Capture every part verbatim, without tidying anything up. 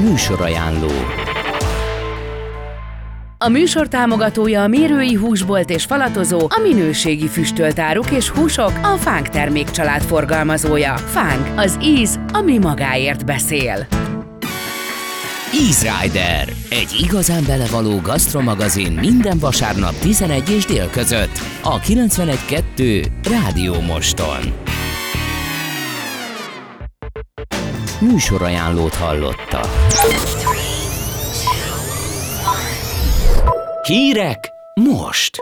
Műsorajánló. A műsor támogatója a Mérői Húsbolt és Falatozó, a minőségi füstölt áruk és húsok, a Fánk termékcsalád forgalmazója. Fánk, az íz, ami magáért beszél. Easy Rider, egy igazán belevaló gasztromagazin minden vasárnap tizenegy és dél között a kilencvenegy kettő Rádió Moston. Műsorajánlót hallotta. Hírek most!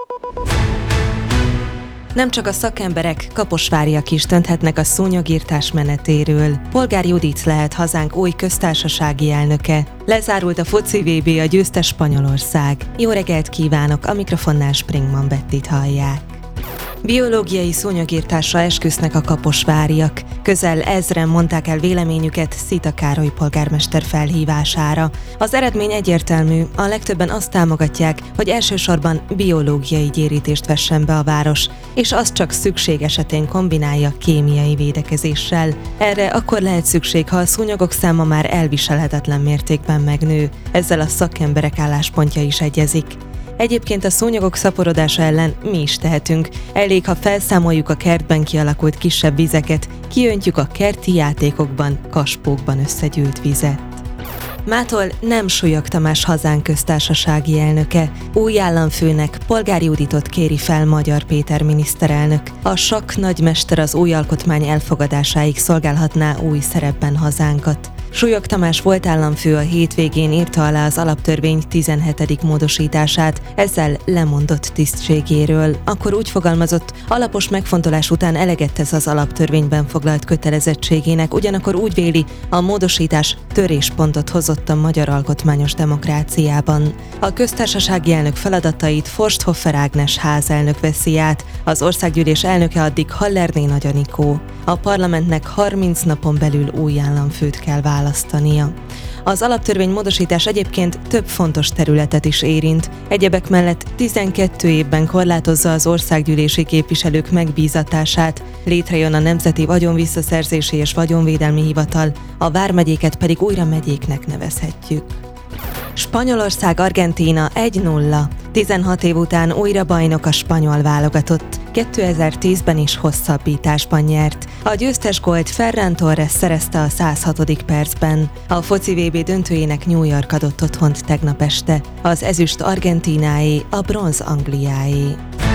Nem csak a szakemberek, kaposváriak is dönthetnek a szúnyogirtás menetéről. Polgár Judit lehet hazánk új köztársasági elnöke. Lezárult a foci vé bé, a győztes Spanyolország. Jó reggelt kívánok, a mikrofonnál Springman Bettit hallják. Biológiai szúnyogirtásra esküsznek a kaposváriak. Közel ezren mondták el véleményüket Szita Károly polgármester felhívására. Az eredmény egyértelmű, a legtöbben azt támogatják, hogy elsősorban biológiai gyérítést vessen be a város, és azt csak szükség esetén kombinálja kémiai védekezéssel. Erre akkor lehet szükség, ha a szúnyogok száma már elviselhetetlen mértékben megnő. Ezzel a szakemberek álláspontja is egyezik. Egyébként a szúnyogok szaporodása ellen mi is tehetünk. Elég, ha felszámoljuk a kertben kialakult kisebb vizeket, kiöntjük a kerti játékokban, kaspókban összegyűlt vizet. Mától nem Súlyog Tamás hazánk köztársasági elnöke. Új államfőnek Polgár Juditot kéri fel Magyar Péter miniszterelnök. A sakk nagymester az új alkotmány elfogadásáig szolgálhatná új szerepben hazánkat. Súlyog Tamás volt államfő a hétvégén írta alá az alaptörvény tizenhetedik módosítását, ezzel lemondott tisztségéről. Akkor úgy fogalmazott, alapos megfontolás után eleget tesz az alaptörvényben foglalt kötelezettségének, ugyanakkor úgy véli, a módosítás töréspontot hozott a magyar alkotmányos demokráciában. A köztársasági elnök feladatait Forsthoffer Ágnes házelnök veszi át, az országgyűlés elnöke addig Hallerné Nagy Anikó. A parlamentnek harminc napon belül új államfőt kell választania. Az alaptörvény módosítás egyébként több fontos területet is érint. Egyebek mellett tizenkét évben korlátozza az országgyűlési képviselők megbízatását, létrejön a Nemzeti Vagyonvisszaszerzési és Vagyonvédelmi Hivatal, a vármegyéket pedig újra megyéknek nevezhetjük. Spanyolország Argentína egy nulla. tizenhat év után újra bajnok a spanyol válogatott. kétezer-tízben is hosszabbításban nyert. A győztes gólt Ferran Torres szerezte a száz hatodik percben. A foci vé bé döntőjének New York adott otthont tegnap este. Az ezüst Argentínáé, a bronz Angliáé.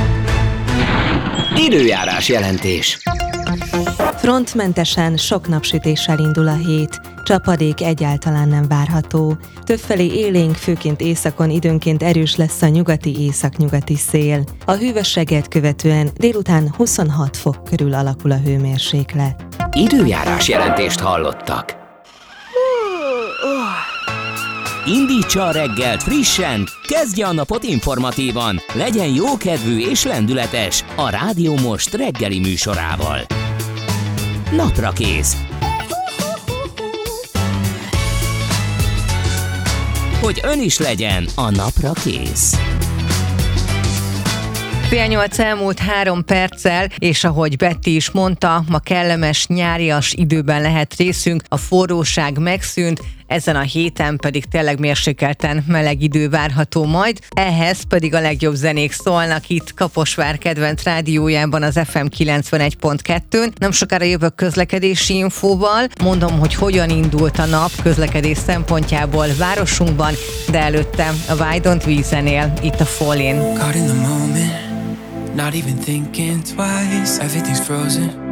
Időjárás jelentés. Frontmentesen sok napsütéssel indul a hét. Csapadék egyáltalán nem várható. Többfelé élénk, főként északon időnként erős lesz a nyugati északnyugati szél. A hűvösséget követően délután huszonhat fok körül alakul a hőmérséklet. Időjárás jelentést hallottak. Indítsa a reggelt frissen, kezdje a napot informatívan, legyen jókedvű és lendületes a Rádió Most reggeli műsorával. Naprakész. Hogy ön is legyen a napra kész. Fél nyolc elmúlt három perccel, és ahogy Betty is mondta, ma kellemes nyárias időben lehet részünk, a forróság megszűnt, ezen a héten pedig tényleg mérsékelten meleg idő várható majd, ehhez pedig a legjobb zenék szólnak itt Kaposvár kedvenc rádiójában az ef em kilencvenegy pont kettőn. Nem sokára jövök közlekedési infóval, mondom, hogy hogyan indult a nap közlekedés szempontjából városunkban, de előtte a Why Don't We zenél, itt a Fall In. Caught in the moment, not even thinking twice, everything's frozen.